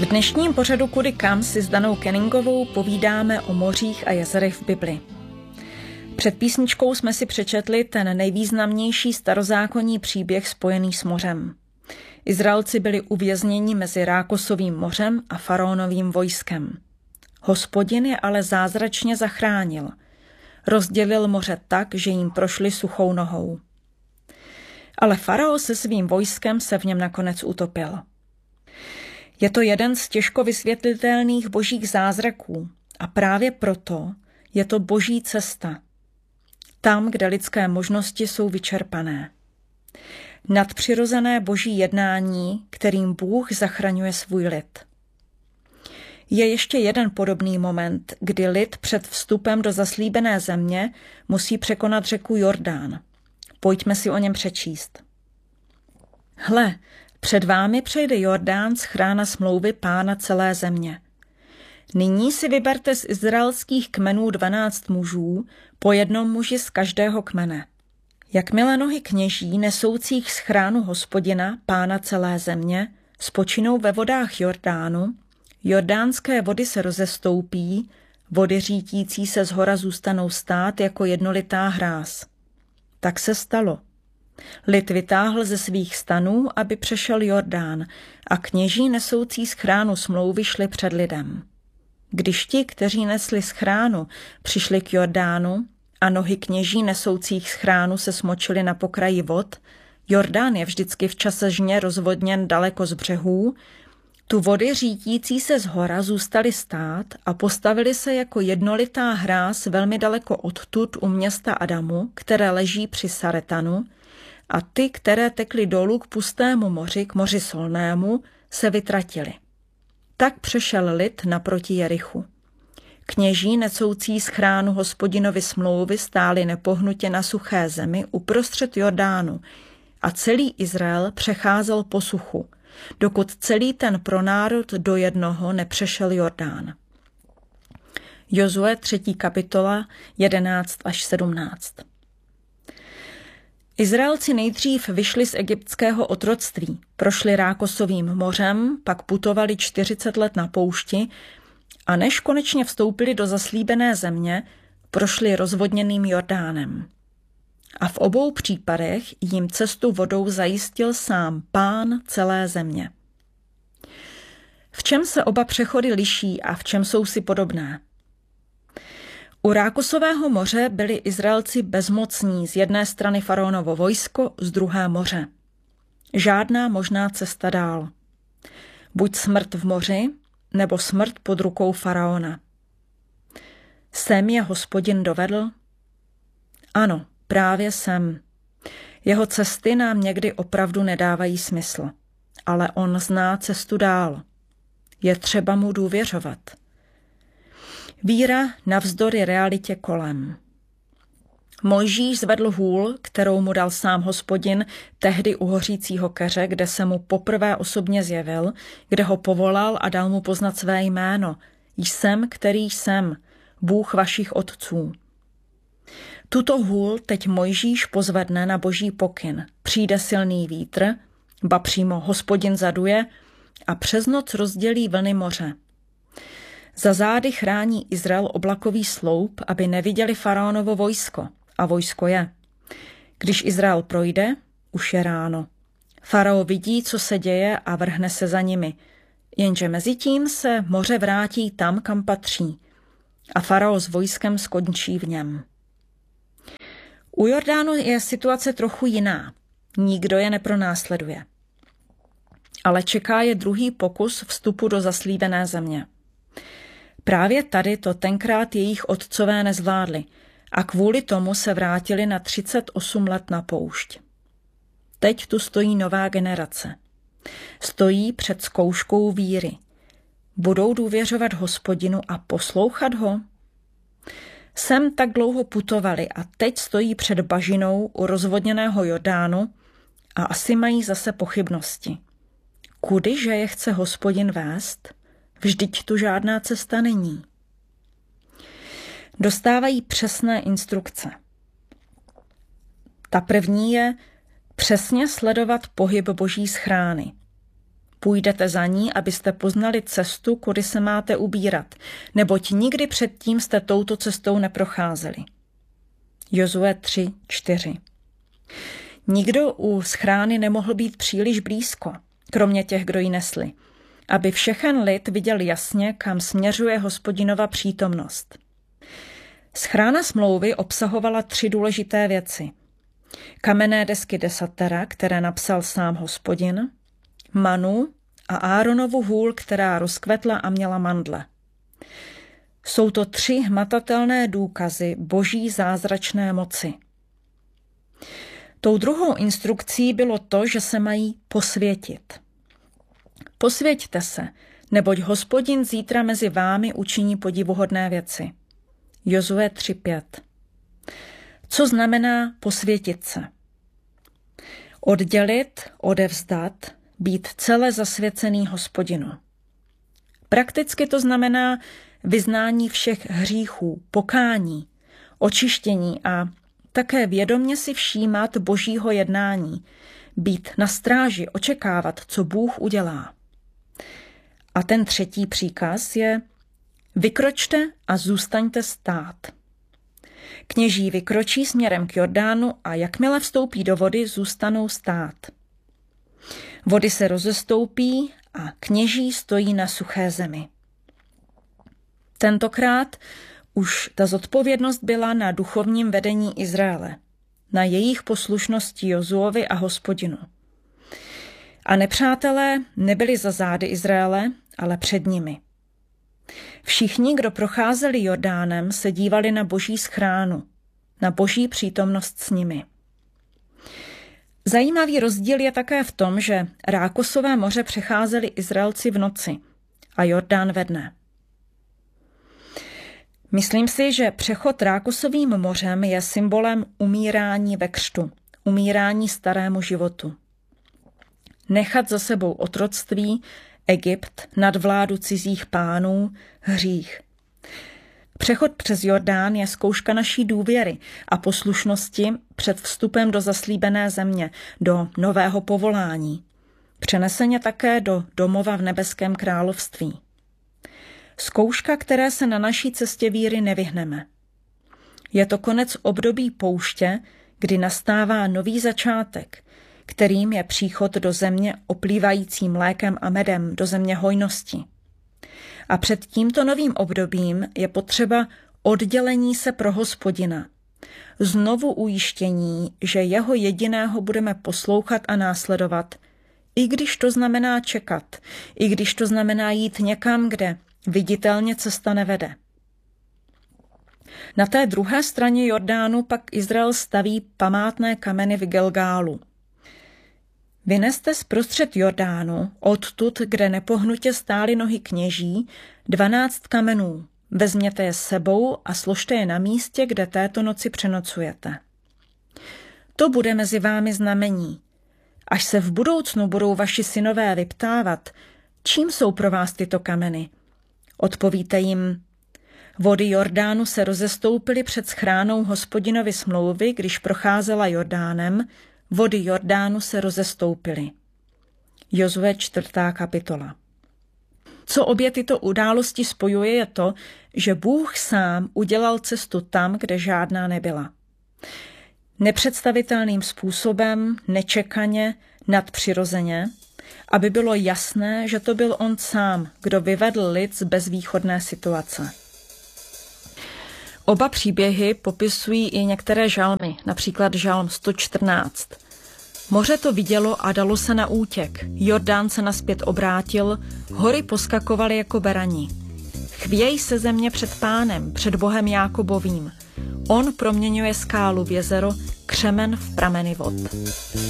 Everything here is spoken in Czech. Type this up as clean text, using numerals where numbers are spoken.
V dnešním pořadu Kudy kam si s Danou Kenningovou povídáme o mořích a jezerech v Bibli. Před písničkou jsme si přečetli ten nejvýznamnější starozákonní příběh spojený s mořem. Izraelci byli uvězněni mezi Rákosovým mořem a faraonovým vojskem. Hospodin je ale zázračně zachránil. Rozdělil moře tak, že jim prošli suchou nohou. Ale farao se svým vojskem se v něm nakonec utopil. Je to jeden z těžko vysvětlitelných božích zázraků a právě proto je to boží cesta. Tam, kde lidské možnosti jsou vyčerpané. Nadpřirozené boží jednání, kterým Bůh zachraňuje svůj lid. Je ještě jeden podobný moment, kdy lid před vstupem do zaslíbené země musí překonat řeku Jordán. Pojďme si o něm přečíst. Hle, před vámi přejde Jordán z chrána smlouvy Pána celé země. Nyní si vyberte z izraelských kmenů 12 mužů, po jednom muži z každého kmene. Jakmile nohy kněží nesoucích z chránu Hospodina, Pána celé země, spočinou ve vodách Jordánu, jordánské vody se rozestoupí, vody řítící se zhora zůstanou stát jako jednolitá hráz. Tak se stalo. Lid vytáhl ze svých stanů, aby přešel Jordán, a kněží nesoucí z chránu smlouvy šli před lidem. Když ti, kteří nesli z chránu, přišli k Jordánu a nohy kněží nesoucích z chránu se smočily na pokraji vod, Jordán je vždycky v čase žně rozvodněn daleko z břehů, tu vody řítící se zhora zůstaly stát a postavily se jako jednolitá hráz velmi daleko odtud u města Adamu, které leží při Saretanu, a ty, které tekly dolů k pustému moři, k moři solnému, se vytratily. Tak přešel lid naproti Jerichu. Kněží necoucí z chránu Hospodinovi smlouvy stáli nepohnutě na suché zemi uprostřed Jordánu a celý Izrael přecházel po suchu, dokud celý ten pronárod do jednoho nepřešel Jordán. Jozue 3. kapitola 11 až 17. Izraelci nejdřív vyšli z egyptského otroctví, prošli Rákosovým mořem, pak putovali 40 let na poušti a než konečně vstoupili do zaslíbené země, prošli rozvodněným Jordánem. A v obou případech jim cestu vodou zajistil sám Pán celé země. V čem se oba přechody liší a v čem jsou si podobné? U Rákosového moře byli Izraelci bezmocní, z jedné strany faraonovo vojsko, z druhé moře. Žádná možná cesta dál. Buď smrt v moři, nebo smrt pod rukou faraona. Sem je Hospodin dovedl? Ano, právě sem. Jeho cesty nám někdy opravdu nedávají smysl, ale on zná cestu dál. Je třeba mu důvěřovat. Víra navzdory realitě kolem. Mojžíš zvedl hůl, kterou mu dal sám Hospodin tehdy u hořícího keře, kde se mu poprvé osobně zjevil, kde ho povolal a dal mu poznat své jméno. Jsem, který jsem, Bůh vašich otců. Tuto hůl teď Mojžíš pozvedne na boží pokyn. Přijde silný vítr, ba přímo Hospodin zaduje a přes noc rozdělí vlny moře. Za zády chrání Izrael oblakový sloup, aby neviděli faraonovo vojsko. A vojsko je. Když Izrael projde, už je ráno. Farao vidí, co se děje a vrhne se za nimi. Jenže mezitím se moře vrátí tam, kam patří. A farao s vojskem skončí v něm. U Jordánu je situace trochu jiná. Nikdo je nepronásleduje. Ale čeká je druhý pokus vstupu do zaslíbené země. Právě tady to tenkrát jejich otcové nezvládli a kvůli tomu se vrátili na 38 let na poušť. Teď tu stojí nová generace. Stojí před zkouškou víry. Budou důvěřovat Hospodinu a poslouchat ho? Sem tak dlouho putovali a teď stojí před bažinou u rozvodněného Jordánu a asi mají zase pochybnosti. Kudyže je chce Hospodin vést? Vždyť tu žádná cesta není. Dostávají přesné instrukce. Ta první je přesně sledovat pohyb boží schrány. Půjdete za ní, abyste poznali cestu, kudy se máte ubírat, neboť nikdy předtím jste touto cestou neprocházeli. Jozue 3:4. Nikdo u schrány nemohl být příliš blízko, kromě těch, kdo ji nesli, aby všechen lid viděl jasně, kam směřuje Hospodinova přítomnost. Schrána smlouvy obsahovala 3 důležité věci. Kamenné desky desatera, které napsal sám Hospodin, manu a Áronovu hůl, která rozkvetla a měla mandle. Jsou to 3 hmatatelné důkazy boží zázračné moci. Tou druhou instrukcí bylo to, že se mají posvětit. Posvěťte se, neboť Hospodin zítra mezi vámi učiní podivuhodné věci. Jozue 3:5. Co znamená posvětit se? Oddělit, odevzdat, být celé zasvěcený Hospodinu. Prakticky to znamená vyznání všech hříchů, pokání, očištění a také vědomě si všímat božího jednání, být na stráži, očekávat, co Bůh udělá. A ten 3. příkaz je: vykročte a zůstaňte stát. Kněží vykročí směrem k Jordánu a jakmile vstoupí do vody, zůstanou stát. Vody se rozestoupí a kněží stojí na suché zemi. Tentokrát už ta zodpovědnost byla na duchovním vedení Izraele, na jejich poslušnosti Jozuovi a Hospodinu. A nepřátelé nebyli za zády Izraele, ale před nimi. Všichni, kdo procházeli Jordánem, se dívali na boží schránu, na boží přítomnost s nimi. Zajímavý rozdíl je také v tom, že Rákosové moře přecházeli Izraelci v noci a Jordán ve dne. Myslím si, že přechod Rákosovým mořem je symbolem umírání ve křtu, umírání starému životu. Nechat za sebou otroctví, Egypt, nadvládu cizích pánů, hřích. Přechod přes Jordán je zkouška naší důvěry a poslušnosti před vstupem do zaslíbené země, do nového povolání. Přeneseně také do domova v nebeském království. Zkouška, které se na naší cestě víry nevyhneme. Je to konec období pouště, kdy nastává nový začátek, kterým je příchod do země oplývající mlékem a medem, do země hojnosti. A před tímto novým obdobím je potřeba oddělení se pro Hospodina, znovu ujištění, že jeho jediného budeme poslouchat a následovat, i když to znamená čekat, i když to znamená jít někam, kde viditelně cesta nevede. Na té druhé straně Jordánu pak Izrael staví památné kameny v Gilgálu. Vyneste zprostřed Jordánu, odtud, kde nepohnutě stály nohy kněží, 12 kamenů. Vezměte je s sebou a složte je na místě, kde této noci přenocujete. To bude mezi vámi znamení. Až se v budoucnu budou vaši synové vyptávat, čím jsou pro vás tyto kameny? Odpovíte jim: vody Jordánu se rozestoupily před schránou Hospodinovy smlouvy, když procházela Jordánem, vody Jordánu se rozestoupily. Jozue 4. kapitola. Co obě tyto události spojuje, je to, že Bůh sám udělal cestu tam, kde žádná nebyla. Nepředstavitelným způsobem, nečekaně, nadpřirozeně, aby bylo jasné, že to byl on sám, kdo vyvedl lid z bezvýchodné situace. Oba příběhy popisují i některé žalmy, například žalm 114. Moře to vidělo a dalo se na útěk, Jordán se nazpět obrátil, hory poskakovaly jako berani. Chvěj se země před Pánem, před Bohem Jákobovým. On proměňuje skálu v jezero, křemen v prameny vod.